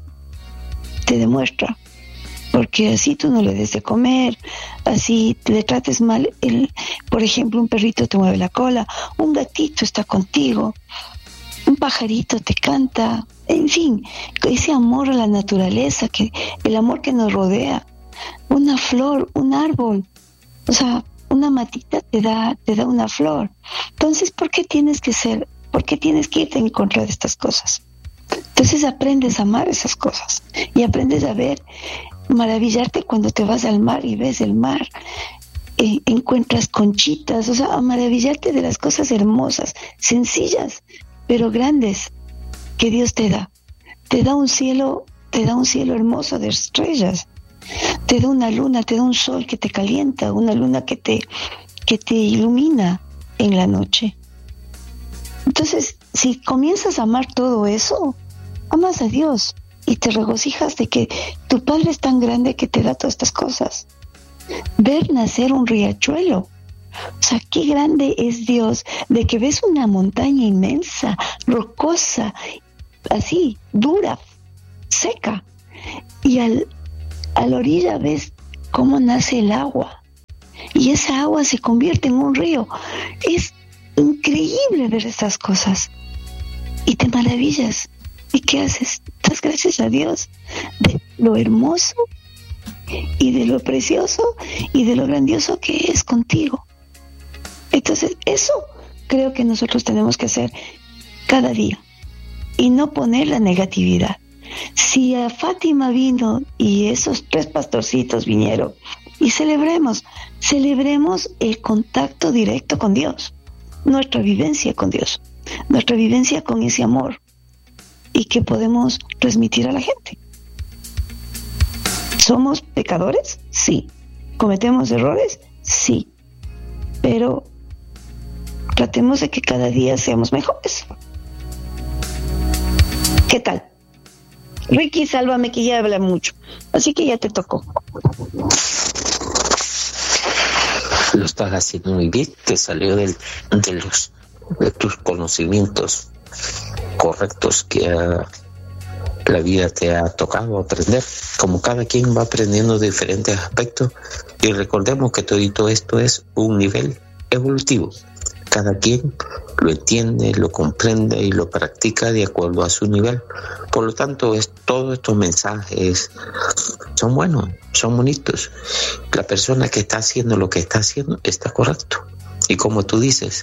te demuestra, porque así tú no le des de comer, así le trates mal, el, por ejemplo, un perrito te mueve la cola, un gatito está contigo, un pajarito te canta, en fin, ese amor a la naturaleza, que el amor que nos rodea, una flor, un árbol, o sea, una matita te da, te da una flor. Entonces, ¿por qué tienes que ser ¿Por qué tienes que irte en contra de estas cosas? Entonces aprendes a amar esas cosas y aprendes a ver, maravillarte cuando te vas al mar y ves el mar, eh, encuentras conchitas, o sea, a maravillarte de las cosas hermosas, sencillas, pero grandes que Dios te da. Te da un cielo, te da un cielo hermoso de estrellas, te da una luna, te da un sol que te calienta, una luna que te, que te ilumina en la noche. Entonces, si comienzas a amar todo eso, amas a Dios y te regocijas de que tu Padre es tan grande que te da todas estas cosas. Ver nacer un riachuelo. O sea, qué grande es Dios de que ves una montaña inmensa, rocosa, así, dura, seca. Y al, a la orilla ves cómo nace el agua. Y esa agua se convierte en un río. Es increíble ver estas cosas y te maravillas. ¿Y qué haces? Das gracias a Dios de lo hermoso y de lo precioso y de lo grandioso que es contigo. Entonces eso creo que nosotros tenemos que hacer cada día y no poner la negatividad. Si a Fátima vino y esos tres pastorcitos vinieron, y celebremos, celebremos el contacto directo con Dios, nuestra vivencia con Dios. nuestra vivencia con ese amor y que podemos transmitir a la gente. ¿Somos pecadores? Sí. ¿Cometemos errores? Sí. Pero tratemos de que cada día seamos mejores. ¿Qué tal? Ricky, sálvame, que ya habla mucho. Así que ya te tocó. Lo estás haciendo muy bien, te salió del, de los de tus conocimientos correctos que ha, la vida te ha tocado aprender. Como cada quien va aprendiendo diferentes aspectos, y recordemos que todo esto es un nivel evolutivo. Cada quien lo entiende, lo comprende y lo practica de acuerdo a su nivel. Por lo tanto, es, todos estos mensajes son buenos, son bonitos. La persona que está haciendo lo que está haciendo está correcto. Y como tú dices,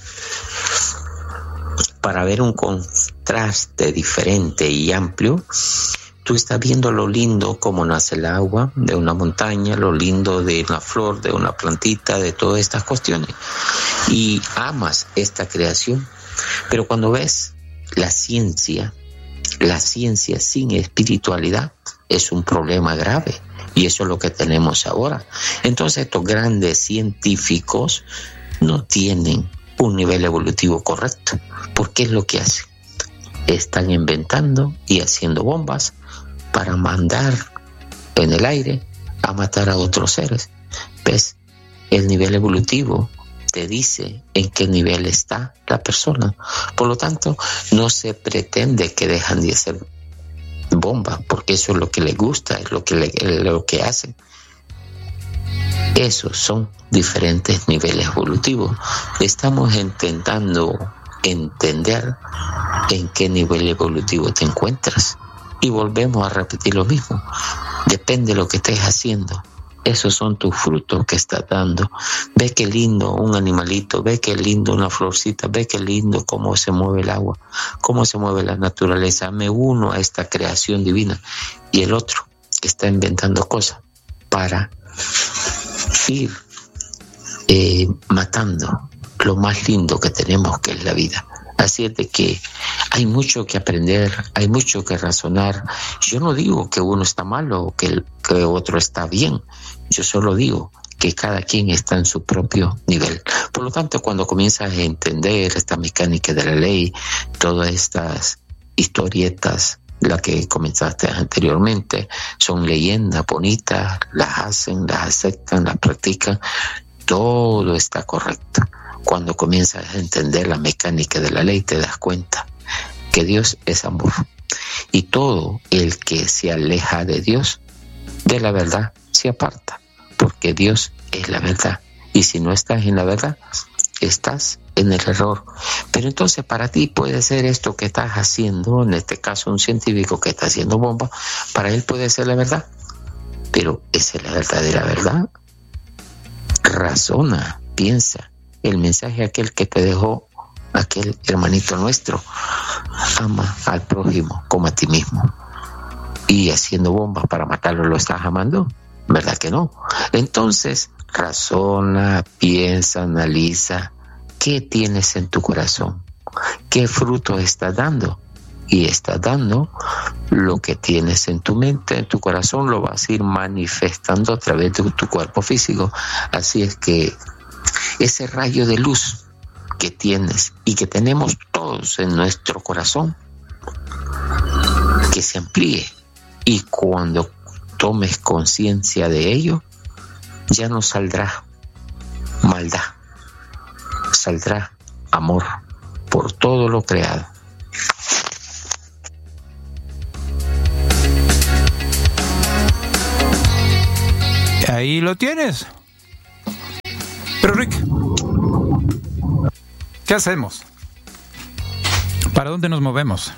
para ver un contraste diferente y amplio, tú estás viendo lo lindo, cómo nace el agua de una montaña, lo lindo de una flor, de una plantita, de todas estas cuestiones. Y amas esta creación. Pero cuando ves la ciencia, la ciencia sin espiritualidad es un problema grave. Y eso es lo que tenemos ahora. Entonces estos grandes científicos no tienen un nivel evolutivo correcto. ¿Por qué es lo que hacen? Están inventando y haciendo bombas para mandar en el aire a matar a otros seres. ¿Ves? El nivel evolutivo te dice en qué nivel está la persona. Por lo tanto, no se pretende que dejan de hacer bombas, porque eso es lo que les gusta, es lo que, le, lo que hacen. Esos son diferentes niveles evolutivos. Estamos intentando entender en qué nivel evolutivo te encuentras. Y volvemos a repetir lo mismo. Depende de lo que estés haciendo. Esos son tus frutos que estás dando. Ve qué lindo un animalito, ve qué lindo una florcita, ve qué lindo cómo se mueve el agua, cómo se mueve la naturaleza. Me uno a esta creación divina. Y el otro está inventando cosas para ir eh, matando lo más lindo que tenemos, que es la vida. Así es de que hay mucho que aprender, hay mucho que razonar. Yo no digo que uno está malo o que, el, que otro está bien. Yo solo digo que cada quien está en su propio nivel. Por lo tanto, cuando comienzas a entender esta mecánica de la ley, todas estas historietas, las que comenzaste anteriormente, son leyendas bonitas, las hacen, las aceptan, las practican, todo está correcto. Cuando comienzas a entender la mecánica de la ley, te das cuenta que Dios es amor. Y todo el que se aleja de Dios, de la verdad, se aparta. Porque Dios es la verdad. Y si no estás en la verdad, estás en el error. Pero entonces para ti puede ser esto que estás haciendo, en este caso un científico que está haciendo bomba, para él puede ser la verdad. Pero ¿esa es la verdadera verdad? Razona, piensa. El mensaje aquel que te dejó aquel hermanito nuestro: ama al prójimo como a ti mismo. Y haciendo bombas para matarlo, ¿lo estás amando? ¿Verdad que no? Entonces razona, piensa, analiza. ¿Qué tienes en tu corazón? ¿Qué fruto estás dando? Y estás dando lo que tienes en tu mente, en tu corazón, lo vas a ir manifestando a través de tu cuerpo físico. Así es que ese rayo de luz que tienes y que tenemos todos en nuestro corazón, que se amplíe, y cuando tomes conciencia de ello, ya no saldrá maldad, saldrá amor por todo lo creado. Ahí lo tienes. Pero Rick, ¿qué hacemos? ¿Para dónde nos movemos?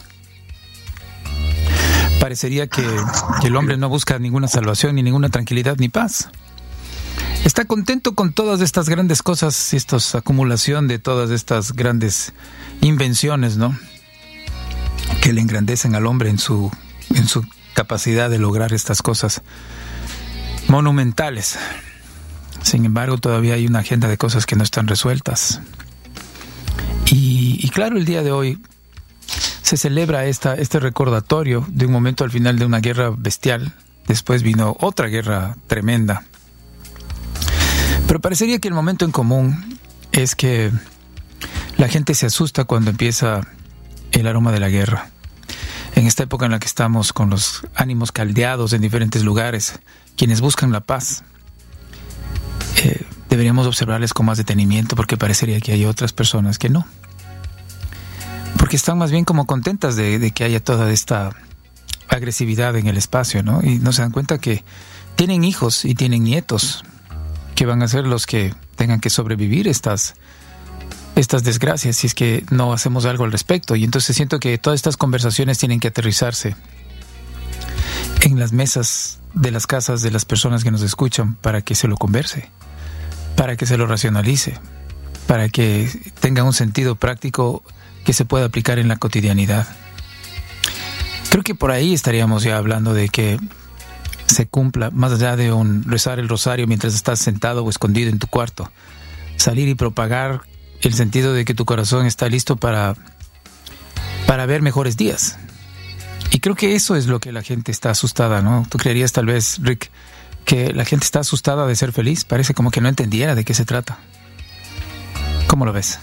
Parecería que, que el hombre no busca ninguna salvación, ni ninguna tranquilidad, ni paz. Está contento con todas estas grandes cosas, esta acumulación de todas estas grandes invenciones, ¿no? Que le engrandecen al hombre en su, en su capacidad de lograr estas cosas monumentales. Sin embargo, todavía hay una agenda de cosas que no están resueltas. Y, y claro, el día de hoy se celebra esta, este recordatorio de un momento al final de una guerra bestial. Después vino otra guerra tremenda. Pero parecería que el momento en común es que la gente se asusta cuando empieza el aroma de la guerra. En esta época en la que estamos con los ánimos caldeados en diferentes lugares, quienes buscan la paz, eh, deberíamos observarles con más detenimiento, porque parecería que hay otras personas que no. Porque están más bien como contentas de, de que haya toda esta agresividad en el espacio, ¿no? Y no se dan cuenta que tienen hijos y tienen nietos que van a ser los que tengan que sobrevivir estas, estas desgracias si es que no hacemos algo al respecto. Y entonces siento que todas estas conversaciones tienen que aterrizarse en las mesas de las casas de las personas que nos escuchan, para que se lo converse, para que se lo racionalice, para que tenga un sentido práctico que se pueda aplicar en la cotidianidad. Creo que por ahí estaríamos ya hablando de que se cumpla, más allá de un rezar el rosario mientras estás sentado o escondido en tu cuarto, salir y propagar el sentido de que tu corazón está listo para, para ver mejores días. Y creo que eso es lo que la gente está asustada, ¿no? ¿Tú creerías, tal vez, Rick, que la gente está asustada de ser feliz? Parece como que no entendiera de qué se trata. ¿Cómo lo ves?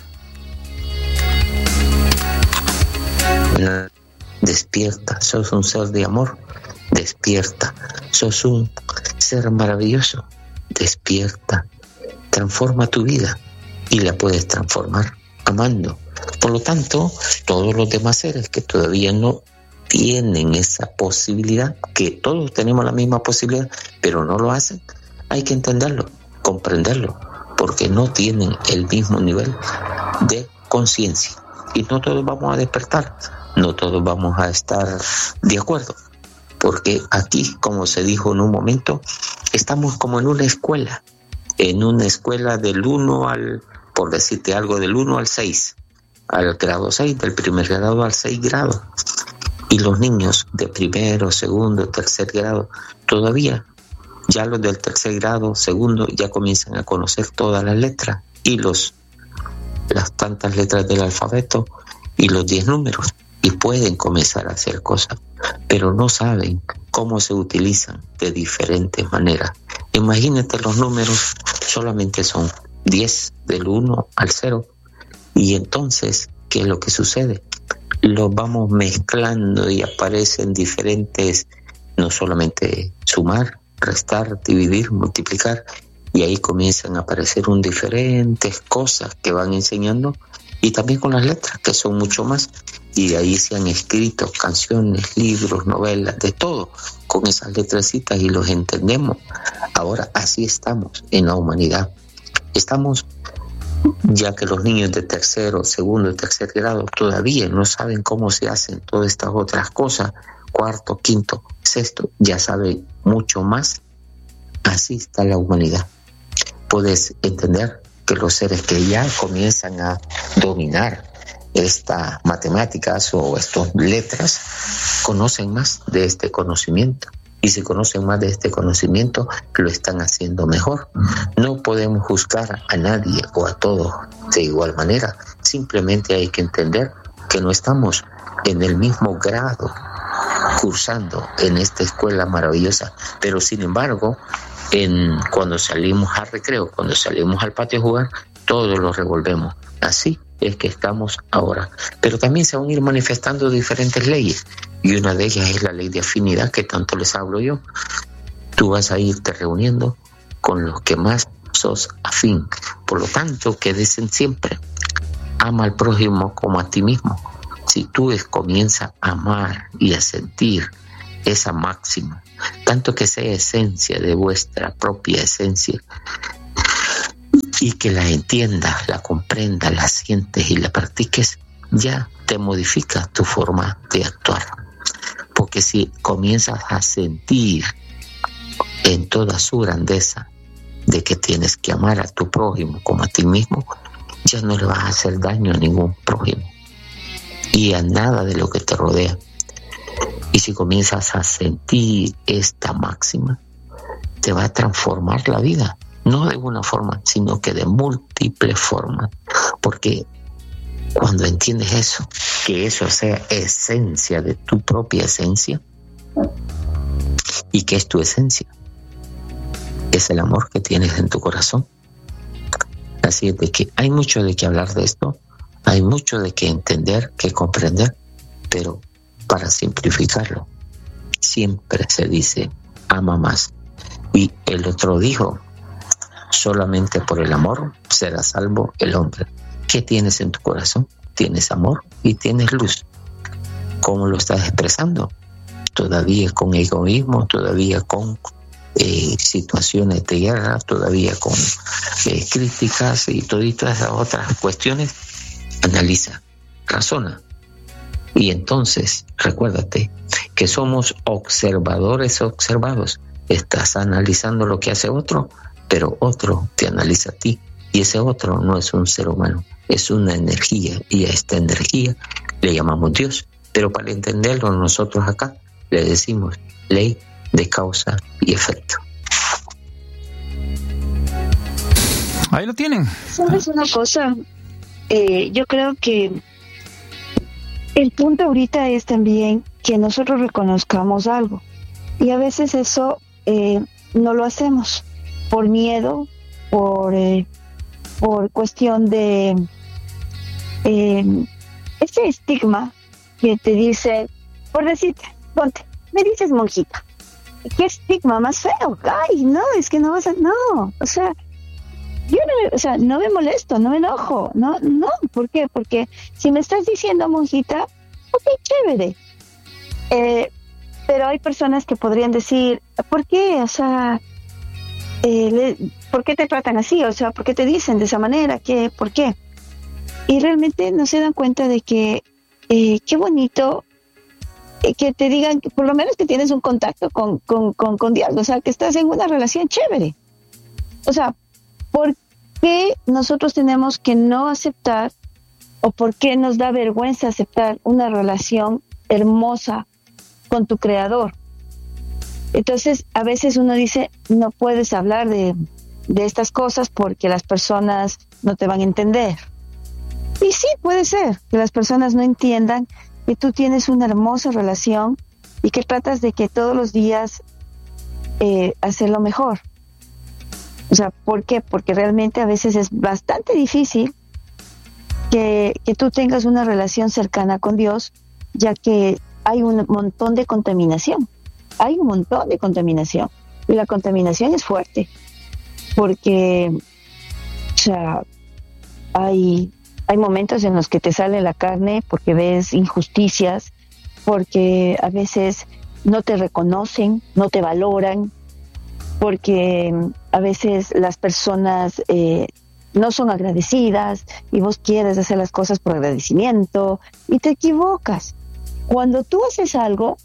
Despierta, sos un ser de amor. Despierta, sos un ser maravilloso. Despierta, transforma tu vida y la puedes transformar amando. Por lo tanto, todos los demás seres que todavía no tienen esa posibilidad, que todos tenemos la misma posibilidad, pero no lo hacen, hay que entenderlo, comprenderlo, porque no tienen el mismo nivel de conciencia. Y no todos vamos a despertar, no todos vamos a estar de acuerdo, porque aquí, como se dijo en un momento, estamos como en una escuela, en una escuela del uno al, por decirte algo, del uno al seis, al grado seis, del primer grado al seis grado. Y los niños de primero, segundo, tercer grado, todavía, ya los del tercer grado, segundo, ya comienzan a conocer todas las letras y los las tantas letras del alfabeto y los diez números, y pueden comenzar a hacer cosas, pero no saben cómo se utilizan de diferentes maneras. Imagínate, los números solamente son diez, del uno al cero, y entonces, ¿qué es lo que sucede? Los vamos mezclando y aparecen diferentes, no solamente sumar, restar, dividir, multiplicar, y ahí comienzan a aparecer un diferentes cosas que van enseñando, y también con las letras, que son mucho más, y de ahí se han escrito canciones, libros, novelas, de todo, con esas letrecitas, y los entendemos. Ahora así estamos en la humanidad. Estamos, ya que los niños de tercero, segundo y tercer grado todavía no saben cómo se hacen todas estas otras cosas, cuarto, quinto, sexto, ya saben mucho más. Así está la humanidad. Puedes entender que los seres que ya comienzan a dominar estas matemáticas o estas letras conocen más de este conocimiento, y si conocen más de este conocimiento lo están haciendo mejor. No podemos juzgar a nadie o a todos de igual manera, simplemente hay que entender que no estamos en el mismo grado cursando en esta escuela maravillosa, pero sin embargo, en cuando salimos al recreo, cuando salimos al patio a jugar, todos lo revolvemos. Así es que estamos ahora. Pero también se van a ir manifestando diferentes leyes, y una de ellas es la ley de afinidad, que tanto les hablo yo. Tú vas a irte reuniendo con los que más sos afín. Por lo tanto, que dicen siempre, ama al prójimo como a ti mismo. Si tú comienzas a amar y a sentir esa máxima, tanto que sea esencia de vuestra propia esencia, y que la entiendas, la comprendas, la sientes y la practiques, ya te modifica tu forma de actuar. Porque si comienzas a sentir en toda su grandeza de que tienes que amar a tu prójimo como a ti mismo, ya no le vas a hacer daño a ningún prójimo y a nada de lo que te rodea. Y si comienzas a sentir esta máxima, te va a transformar la vida, no de una forma, sino que de múltiples formas, porque Cuando entiendes eso, que eso sea esencia de tu propia esencia, ¿y qué es tu esencia? Es el amor que tienes en tu corazón. Así es de que hay mucho de qué hablar de esto, hay mucho de qué entender, que comprender, pero para simplificarlo, siempre se dice, ama más. Y el otro dijo, solamente por el amor será salvo el hombre. ¿Qué tienes en tu corazón? Tienes amor y tienes luz. ¿Cómo lo estás expresando? Todavía con egoísmo, todavía con eh, situaciones de guerra, todavía con eh, críticas y todas esas otras cuestiones. Analiza, razona. Y entonces, recuérdate que somos observadores observados. Estás analizando lo que hace otro, pero otro te analiza a ti. Y ese otro no es un ser humano, es una energía. Y a esta energía le llamamos Dios. Pero para entenderlo nosotros acá le decimos ley de causa y efecto. Ahí lo tienen. ¿Sabes una cosa? Eh, yo creo que el punto ahorita es también que nosotros reconozcamos algo. Y a veces eso eh, no lo hacemos por miedo, por, eh, por cuestión de eh, ese estigma que te dice, por decirte, ponte, me dices monjita. ¿Qué estigma más feo? Ay, no, es que no vas a... No, o sea, yo no, o sea, no me molesto, no me enojo, no, no, ¿por qué? Porque si me estás diciendo monjita, ok, chévere. Eh, pero hay personas que podrían decir, ¿por qué? O sea, eh, le, ¿por qué te tratan así? O sea, ¿por qué te dicen de esa manera? ¿Qué? ¿Por qué? Y realmente no se dan cuenta de que eh, qué bonito eh, que te digan, que por lo menos que tienes un contacto con, con, con, con Dios, o sea, que estás en una relación chévere. O sea, ¿por qué nosotros tenemos que no aceptar o por qué nos da vergüenza aceptar una relación hermosa con tu creador? Entonces, a veces uno dice, no puedes hablar de, de estas cosas porque las personas no te van a entender. Y sí, puede ser que las personas no entiendan que tú tienes una hermosa relación y que tratas de que todos los días eh, hacerlo mejor. O sea, ¿por qué? Porque realmente a veces es bastante difícil que, que tú tengas una relación cercana con Dios, ya que hay un montón de contaminación. Hay un montón de contaminación. Y la contaminación es fuerte. Porque, o sea, hay, hay momentos en los que te sale la carne porque ves injusticias, porque a veces no te reconocen, no te valoran, porque a veces las personas eh, no son agradecidas y vos quieres hacer las cosas por agradecimiento y te equivocas. Cuando tú haces algo,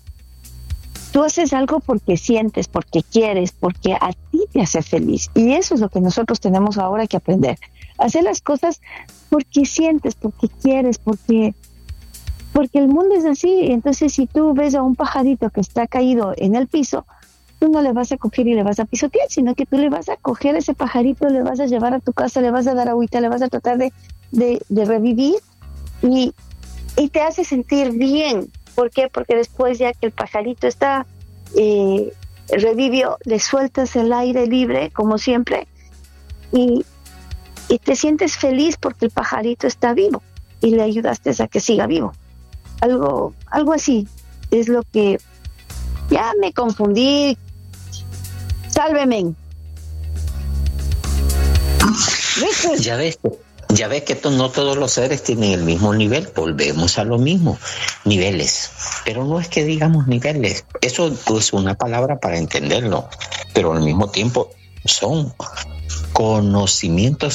tú haces algo porque sientes, porque quieres, porque a ti te hace feliz. Y eso es lo que nosotros tenemos ahora que aprender. Hacer las cosas porque sientes, porque quieres, porque, porque el mundo es así. Entonces, si tú ves a un pajarito que está caído en el piso, tú no le vas a coger y le vas a pisotear, sino que tú le vas a coger a ese pajarito, le vas a llevar a tu casa, le vas a dar agüita, le vas a tratar de, de, de revivir y, y te hace sentir bien. ¿Por qué? Porque después ya que el pajarito está eh, revivió, le sueltas el aire libre, como siempre, y, y te sientes feliz porque el pajarito está vivo y le ayudaste a que siga vivo. Algo, algo así es lo que... Ya me confundí. Sálveme. Ya ves, ya ves que to- no todos los seres tienen el mismo nivel. Volvemos a lo mismo, niveles. Pero no es que digamos niveles. Eso es pues, una palabra para entenderlo. Pero al mismo tiempo son conocimientos